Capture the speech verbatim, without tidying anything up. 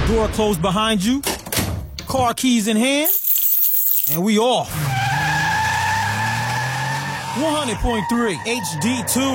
Door closed behind you. Car keys in hand. And we off. one hundred point three H D two.